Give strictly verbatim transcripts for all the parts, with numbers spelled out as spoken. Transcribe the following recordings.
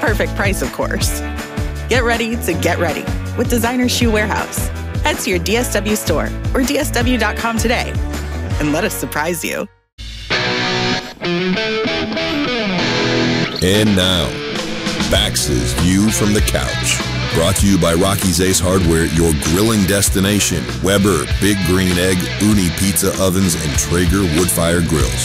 perfect price, of course. Get ready to get ready with Designer Shoe Warehouse. Head to your D S W store or D S W dot com today and let us surprise you. And now, Bax's View from the Couch. Brought to you by Rocky's Ace Hardware, your grilling destination. Weber, Big Green Egg, Uni Pizza Ovens, and Traeger Woodfire Grills.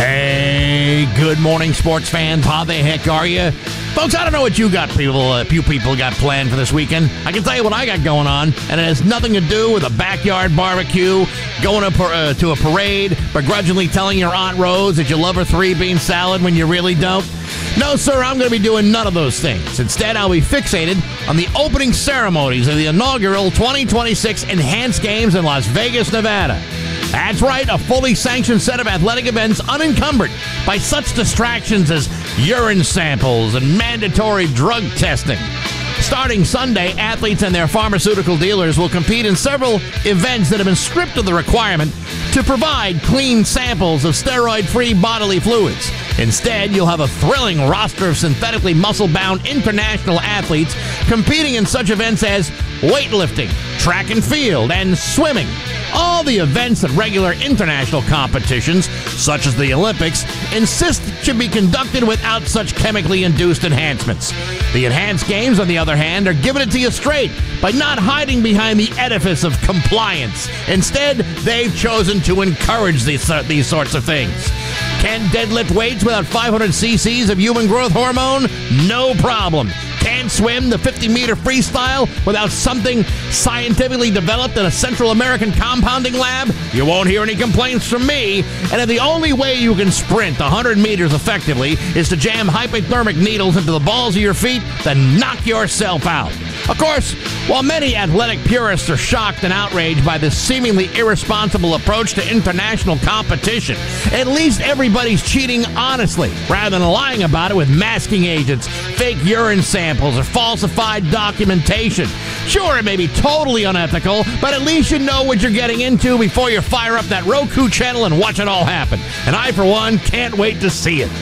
Hey, good morning, sports fans. How the heck are you? Folks, I don't know what you got, people. A few people got planned for this weekend. I can tell you what I got going on, and it has nothing to do with a backyard barbecue, going to, uh, to a parade, begrudgingly telling your Aunt Rose that you love her three-bean salad when you really don't. No, sir, I'm going to be doing none of those things. Instead, I'll be fixated on the opening ceremonies of the inaugural twenty twenty-six Enhanced Games in Las Vegas, Nevada. That's right, a fully sanctioned set of athletic events unencumbered by such distractions as urine samples and mandatory drug testing. Starting Sunday, athletes and their pharmaceutical dealers will compete in several events that have been stripped of the requirement to provide clean samples of steroid-free bodily fluids. Instead, you'll have a thrilling roster of synthetically muscle-bound international athletes competing in such events as weightlifting, track and field, and swimming. All the events that regular international competitions, such as the Olympics, insist should be conducted without such chemically induced enhancements. The Enhanced Games, on the other hand, are giving it to you straight by not hiding behind the edifice of compliance. Instead, they've chosen to encourage these, uh, these sorts of things. Can't deadlift weights without five hundred cc's of human growth hormone? No problem. Can't swim the fifty-meter freestyle without something scientifically developed in a Central American compounding lab? You won't hear any complaints from me. And if the only way you can sprint one hundred meters effectively is to jam hypodermic needles into the balls of your feet, then knock yourself out. Of course, while many athletic purists are shocked and outraged by this seemingly irresponsible approach to international competition, at least everybody's cheating honestly, rather than lying about it with masking agents, fake urine samples, or falsified documentation. Sure, it may be totally unethical, but at least you know what you're getting into before you fire up that Roku channel and watch it all happen. And I, for one, can't wait to see it.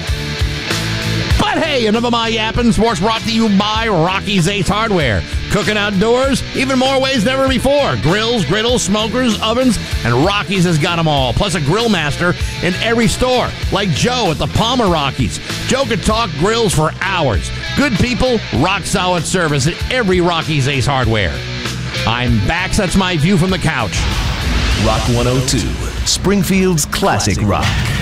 But hey, enough of my yapping. Sports brought to you by Rocky's Ace Hardware. Cooking outdoors, even more ways than ever before. Grills, griddles, smokers, ovens, and Rocky's has got them all. Plus a grill master in every store, like Joe at the Palmer Rockies. Joe could talk grills for hours. Good people, rock-solid service at every Rocky's Ace Hardware. I'm Bax. That's my view from the couch. Rock one oh two, Springfield's classic rock.